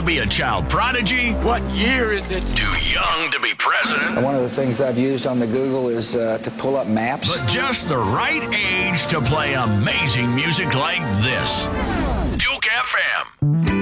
be a child prodigy. What year is it? Too young to be president. One of the things I've used on the Google is to pull up maps. But just the right age to play amazing music like this. Duke FM.